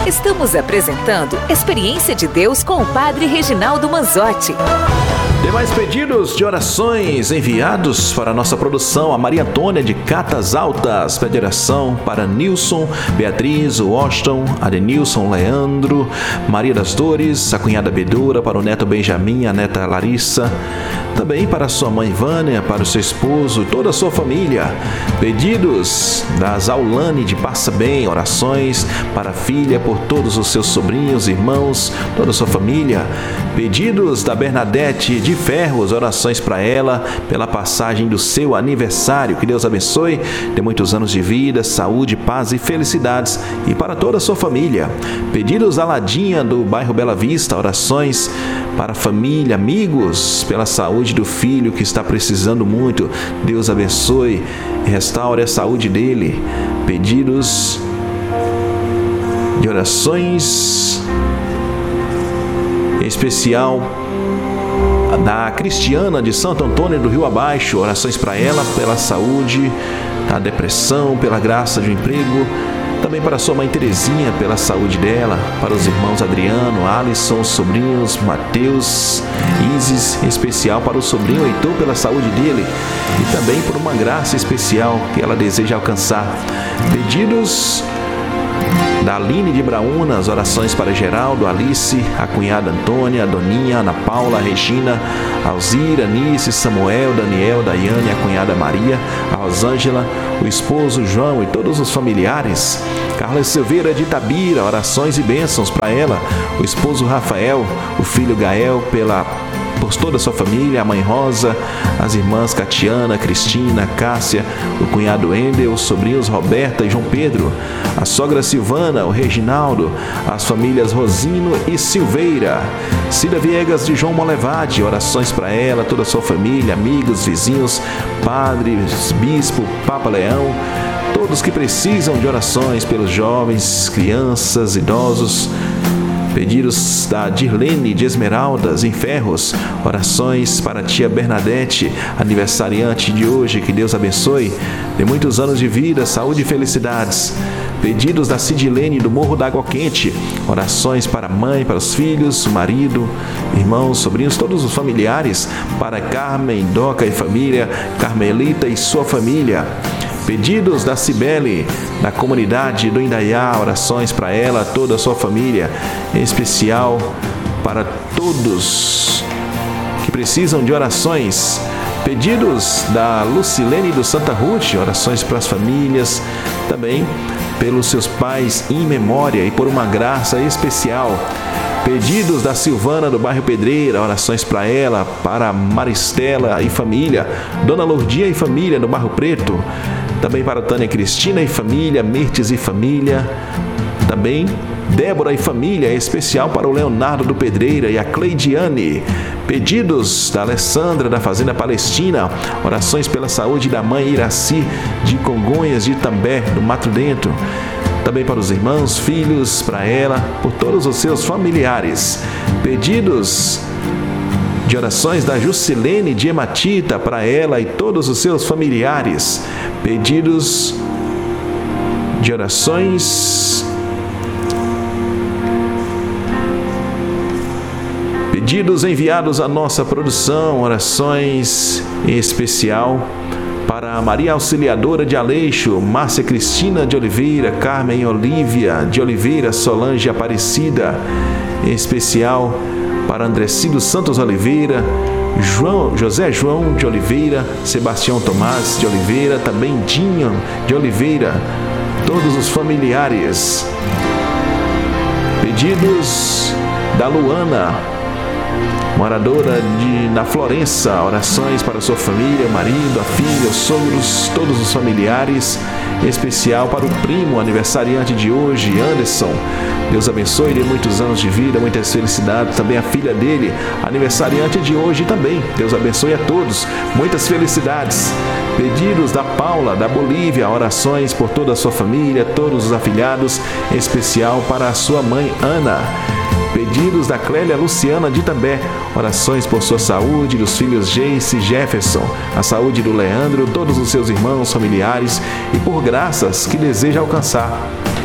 Estamos apresentando Experiência de Deus com o Padre Reginaldo Manzotti. Demais pedidos de orações enviados para a nossa produção, a Maria Antônia de Catas Altas, pede oração para Nilson, Beatriz, Washington, Adenilson, Leandro, Maria das Dores, a cunhada Bedura, para o neto Benjamin, a neta Larissa, também para a sua mãe Vânia, para o seu esposo, toda a sua família. Pedidos da Zaulane de Passa Bem, orações para a filha, por todos os seus sobrinhos, irmãos, toda a sua família. Pedidos da Bernadette de Ferros, orações para ela, pela passagem do seu aniversário. Que Deus abençoe, dê muitos anos de vida, saúde, paz e felicidades, e para toda a sua família. Pedidos da Ladinha do bairro Bela Vista, orações para a família, amigos, pela saúde do filho que está precisando muito. Deus abençoe e restaure a saúde dele. Pedidos de orações em especial da Cristiana de Santo Antônio do Rio Abaixo, orações para ela, pela saúde, da depressão, pela graça de um emprego. Também para sua mãe Terezinha, pela saúde dela, para os irmãos Adriano, Alisson, sobrinhos Mateus, Isis, em especial para o sobrinho Heitor, pela saúde dele, e também por uma graça especial que ela deseja alcançar. Pedidos da Aline de Braúnas, orações para Geraldo, Alice, a cunhada Antônia, a Doninha, Ana Paula, a Regina, a Alzira, Anice, Samuel, Daniel, Daiane, a cunhada Maria, a Rosângela, o esposo João e todos os familiares. Carla Silveira de Itabira, orações e bênçãos para ela, o esposo Rafael, o filho Gael, por toda a sua família, a mãe Rosa, as irmãs Catiana, Cristina, Cássia, o cunhado Endel, os sobrinhos Roberta e João Pedro, a sogra Silvana, o Reginaldo, as famílias Rosino e Silveira, Cida Viegas de João Molevade, orações para ela, toda a sua família, amigos, vizinhos, padres, bispo, Papa Leão, todos que precisam de orações pelos jovens, crianças, idosos. Pedidos da Dirlene de Esmeraldas, em Ferros, orações para a tia Bernadette, aniversariante de hoje, que Deus abençoe, dê muitos anos de vida, saúde e felicidades. Pedidos da Cidilene do Morro da Água Quente, orações para a mãe, para os filhos, o marido, irmãos, sobrinhos, todos os familiares, para Carmen, Doca e família, Carmelita e sua família. Pedidos da Cibele, da comunidade do Indaiá, orações para ela, toda a sua família, em especial para todos que precisam de orações. Pedidos da Lucilene do Santa Ruth, orações para as famílias, também pelos seus pais em memória e por uma graça especial. Pedidos da Silvana do bairro Pedreira, orações para ela, para Maristela e família, Dona Lourdia e família do Barro Preto, também para Tânia Cristina e família, Mirtes e família, também Débora e família, em especial para o Leonardo do Pedreira e a Cleidiane. Pedidos da Alessandra da Fazenda Palestina, orações pela saúde da mãe Iraci de Congonhas de Itambé, do Mato Dentro. Também para os irmãos, filhos, para ela, por todos os seus familiares. Pedidos de orações da Juscelene de Hematita, para ela e todos os seus familiares. Pedidos de orações. Pedidos enviados à nossa produção, orações em especial para a Maria Auxiliadora de Aleixo, Márcia Cristina de Oliveira, Carmen Olívia de Oliveira, Solange Aparecida, em especial para Andrecido Santos Oliveira, José João de Oliveira, Sebastião Tomás de Oliveira, também Dinho de Oliveira, todos os familiares. Pedidos da Luana, moradora na Florença, orações para sua família, marido, a filha, os sogros, todos os familiares, em especial para o primo aniversariante de hoje, Anderson. Deus abençoe, dê muitos anos de vida, muitas felicidades. Também a filha dele, aniversariante de hoje também. Deus abençoe a todos, muitas felicidades. Pedidos da Paula, da Bolívia, orações por toda a sua família, todos os afilhados, em especial para a sua mãe, Ana. Pedidos da Clélia Luciana de Itambé, orações por sua saúde, dos filhos Jace e Jefferson, a saúde do Leandro, todos os seus irmãos, familiares e por graças que deseja alcançar.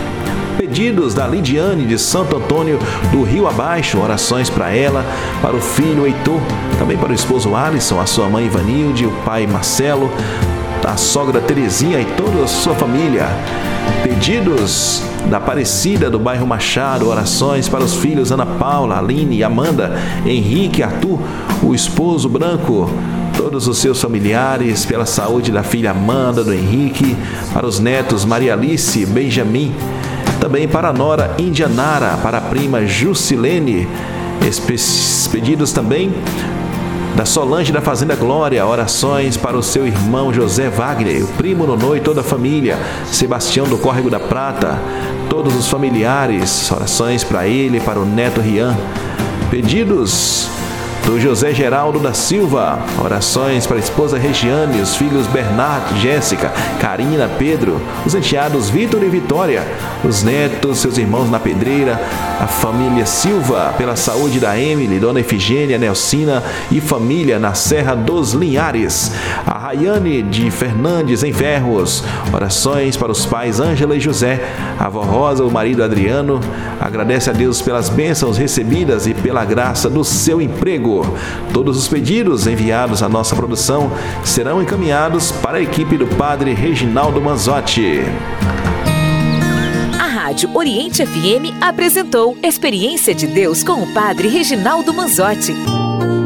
Pedidos da Lidiane de Santo Antônio do Rio Abaixo, orações para ela, para o filho Heitor, também para o esposo Alisson, a sua mãe Ivanilde, o pai Marcelo, a sogra Terezinha e toda a sua família. Pedidos da Aparecida do bairro Machado, orações para os filhos Ana Paula, Aline, Amanda, Henrique, Arthur, o esposo Branco, todos os seus familiares, pela saúde da filha Amanda, do Henrique, para os netos Maria Alice, Benjamin, também para a nora Indianara, para a prima Jusilene. Pedidos também da Solange da Fazenda Glória, orações para o seu irmão José Wagner, o primo Nonô e toda a família, Sebastião do Córrego da Prata, todos os familiares, orações para ele, para o neto Rian. Pedidos do José Geraldo da Silva, orações para a esposa Regiane, os filhos Bernardo, Jéssica, Karina, Pedro, os enteados Vitor e Vitória, os netos, seus irmãos na Pedreira, a família Silva, pela saúde da Emily, Dona Efigênia, Nelcina e família na Serra dos Linhares, a Rayane de Fernandes em Ferros, orações para os pais Ângela e José, a avó Rosa, o marido Adriano, agradece a Deus pelas bênçãos recebidas e pela graça do seu emprego. Todos os pedidos enviados à nossa produção serão encaminhados para a equipe do Padre Reginaldo Manzotti. A Rádio Oriente FM apresentou Experiência de Deus com o Padre Reginaldo Manzotti.